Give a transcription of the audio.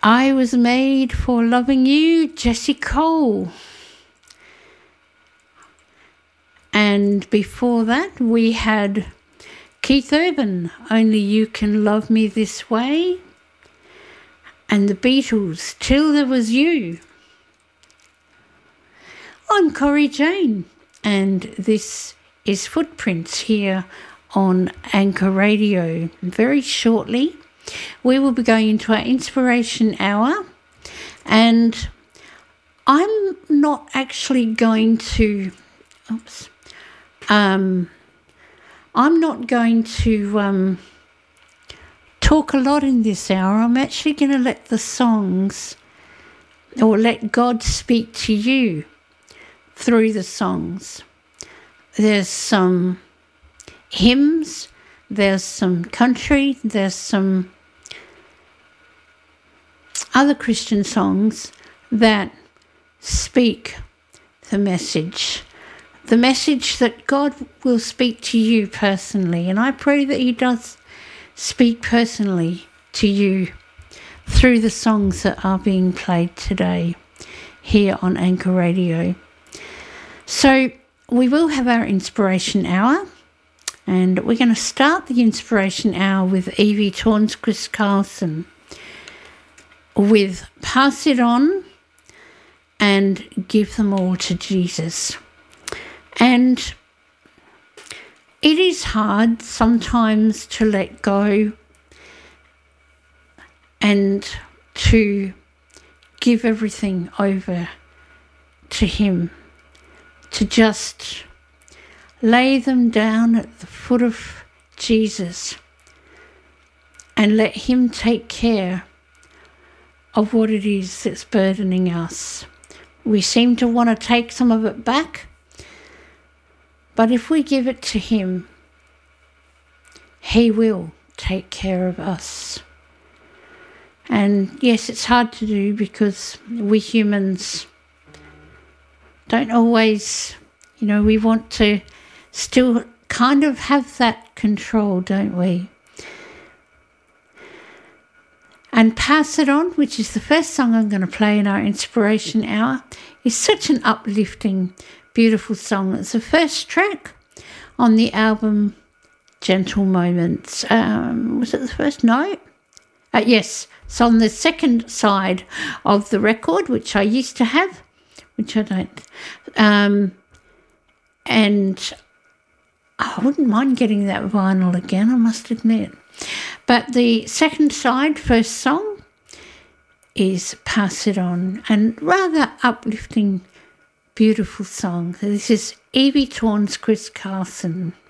I Was Made for Loving You, Jessie Cole. And before that, we had Keith Urban, Only You Can Love Me This Way. And the Beatles, Till There Was You. I'm Corrie Jane, and this is Footprints here on Anchor Radio. Very shortly, we will be going into our inspiration hour, and I'm not actually going to, I'm not going to talk a lot in this hour. I'm actually going to let the songs, or let God speak to you through the songs. There's some hymns, there's some country, there's some other Christian songs that speak the message that God will speak to you personally. And I pray that He does speak personally to you through the songs that are being played today here on Anchor Radio. So we will have our inspiration hour, and we're going to start the inspiration hour with Evie Torns, Chris Carlson, with Pass It On and Give Them All to Jesus. And it is hard sometimes to let go and to give everything over to Him, to just lay them down at the foot of Jesus and let Him take care of what it is that's burdening us. We seem to want to take some of it back, but if we give it to Him, He will take care of us. And yes, it's hard to do because we humans don't always, we want to still kind of have that control, don't we? And Pass It On, which is the first song I'm going to play in our inspiration hour, is such an uplifting, beautiful song. It's the first track on the album Gentle Moments. Was it the first? No? Yes, it's on the second side of the record, which I used to have, which I don't. And I wouldn't mind getting that vinyl again, I must admit. But the second side, first song, is Pass It On, and rather uplifting, beautiful song. This is Evie Torns, Chris Carlson.